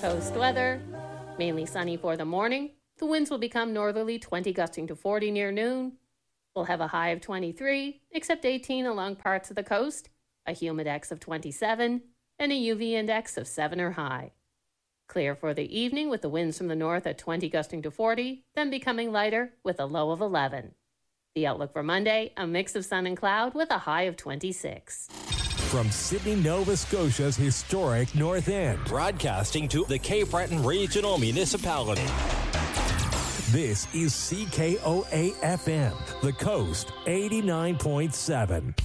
coast weather. Mainly sunny for the morning. The winds will become northerly, 20 gusting to 40 near noon. We'll have a high of 23, except 18 along parts of the coast, a humidex of 27, and a UV index of 7 or high. Clear for the evening with the winds from the north at 20 gusting to 40, then becoming lighter with a low of 11. The outlook for Monday, a mix of sun and cloud with a high of 26. From Sydney, Nova Scotia's historic North End, broadcasting to the Cape Breton Regional Municipality. This is CKOA FM, The Coast 89.7.